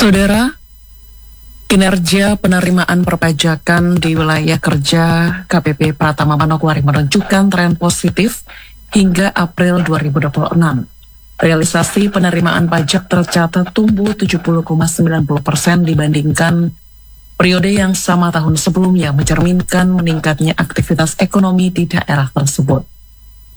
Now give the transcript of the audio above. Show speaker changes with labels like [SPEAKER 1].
[SPEAKER 1] Saudara, kinerja penerimaan perpajakan di wilayah kerja KPP Pratama Manokwari menunjukkan tren positif hingga April 2026. Realisasi penerimaan pajak tercatat tumbuh 70,90% dibandingkan periode yang sama tahun sebelumnya, mencerminkan meningkatnya aktivitas ekonomi di daerah tersebut.